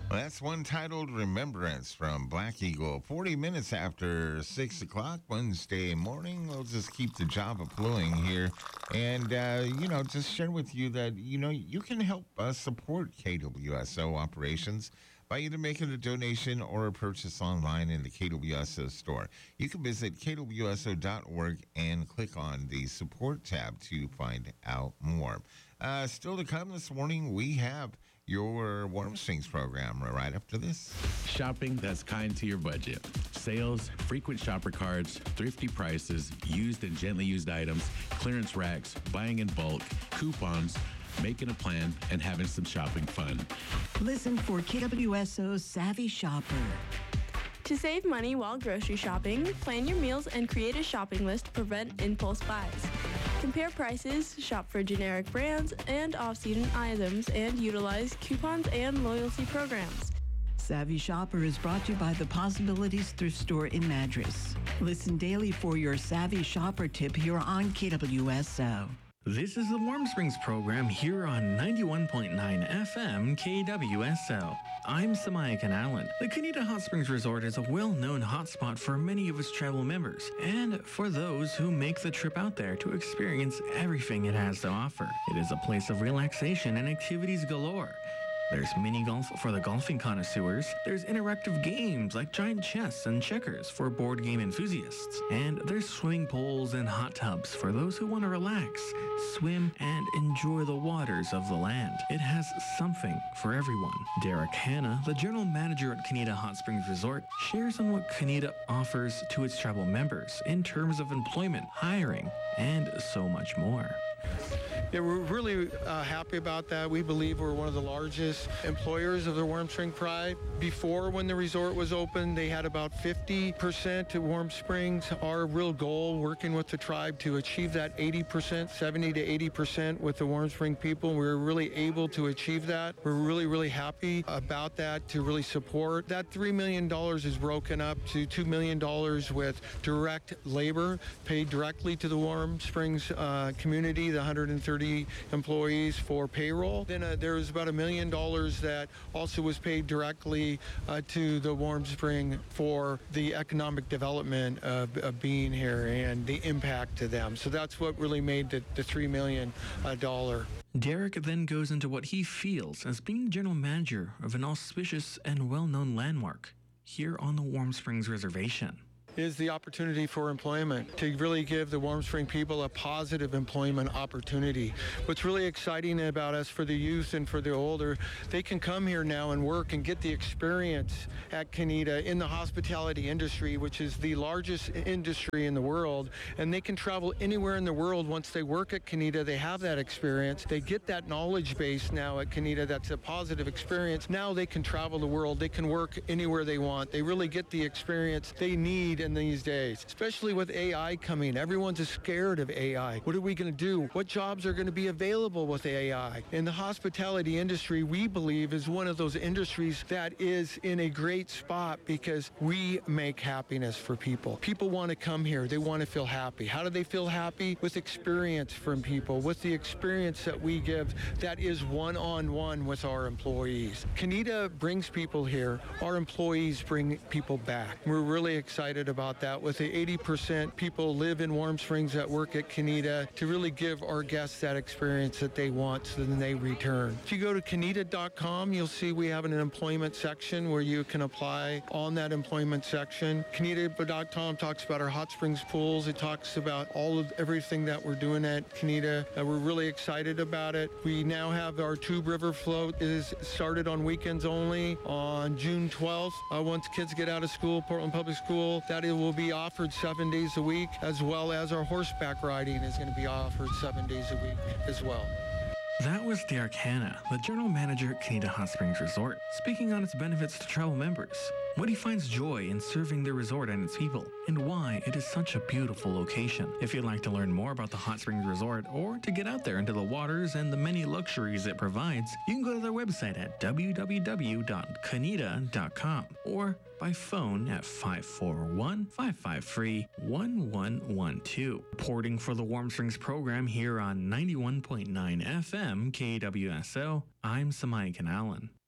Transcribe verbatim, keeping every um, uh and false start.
Well, that's one titled Remembrance from Black Eagle. forty minutes after six o'clock Wednesday morning. We'll just keep the Java flowing here. And, uh, you know, just share with you that, you know, you can help us support K W S O operations by either making a donation or a purchase online in the K W S O store. You can visit K W S O dot org and click on the support tab to find out more. Uh, still to come this morning, we have your Warm Springs program right after this. Shopping that's kind to your budget. Sales, frequent shopper cards, thrifty prices, used and gently used items, clearance racks, buying in bulk, coupons, making a plan, and having some shopping fun. Listen for K W S O's Savvy Shopper. To save money while grocery shopping, plan your meals and create a shopping list to prevent impulse buys. Compare prices, shop for generic brands and off-season items, and utilize coupons and loyalty programs. Savvy Shopper is brought to you by the Possibilities Thrift Store in Madras. Listen daily for your Savvy Shopper tip here on K W S O. This is the Warm Springs program here on ninety-one point nine F M K W S O. I'm Samaya Allen. The Kanita Hot Springs Resort is a well-known hotspot for many of its travel members and for those who make the trip out there to experience everything it has to offer. It is a place of relaxation and activities galore. There's mini golf for the golfing connoisseurs. There's interactive games like giant chess and checkers for board game enthusiasts. And there's swimming pools and hot tubs for those who want to relax, swim, and enjoy the waters of the land. It has something for everyone. Derek Hanna, the general manager at Kanita Hot Springs Resort, shares on what Kanita offers to its travel members in terms of employment, hiring, and so much more. Yeah, we're really uh, happy about that. We believe we're one of the largest employers of the Warm Spring Pride. Before, when the resort was open, they had about fifty percent at Warm Springs. Our real goal, working with the tribe to achieve that eighty percent, seventy to eighty percent with the Warm Spring people. We were really able to achieve that. We're really, really happy about that to really support. That three million dollars is broken up to two million dollars with direct labor paid directly to the Warm Springs uh, community, the one hundred thirty employees for payroll. Then uh, there was about a million dollars that also was paid directly uh, to the Warm Spring for the economic development of, of being here and the impact to them. So that's what really made the, the three million dollars. Derek then goes into what he feels as being general manager of an auspicious and well-known landmark here on the Warm Springs Reservation. Is the opportunity for employment, to really give the Warm Spring people a positive employment opportunity. What's really exciting about us for the youth and for the older, they can come here now and work and get the experience at Kanita in the hospitality industry, which is the largest industry in the world, and they can travel anywhere in the world once they work at Kanita. They have that experience. They get that knowledge base now at Kanita. That's a positive experience. Now they can travel the world. They can work anywhere they want. They really get the experience they need in these days, especially with A I coming. Everyone's scared of A I. What are we going to do? What jobs are going to be available with A I? In the hospitality industry, we believe is one of those industries that is in a great spot because we make happiness for people. People want to come here. They want to feel happy. How do they feel happy? With experience from people, with the experience that we give that is one-on-one with our employees. Kanita brings people here. Our employees bring people back. We're really excited about that. With the eighty percent people live in Warm Springs that work at Kanita, to really give our guests that experience that they want so then they return. If you go to kanita dot com, you'll see we have an employment section where you can apply on that employment section. kanita dot com talks about our hot springs pools. It talks about all of everything that we're doing at Kanita. Uh, we're really excited about it. We now have our Tube River float. It is started on weekends only on June twelfth. Uh, once kids get out of school, Portland Public School, that it will be offered seven days a week, as well as our horseback riding is going to be offered seven days a week as well. That was Derek Hanna, the general manager at Kanita Hot Springs Resort, speaking on its benefits to travel members, what he finds joy in serving the resort and its people, and why it is such a beautiful location. If you'd like to learn more about the Hot Springs Resort or to get out there into the waters and the many luxuries it provides, you can go to their website at w w w dot kanita dot com or by phone at five four one, five five three, one one one two. Reporting for the Warm Springs program here on ninety-one point nine F M K W S O, I'm Samaya Allen.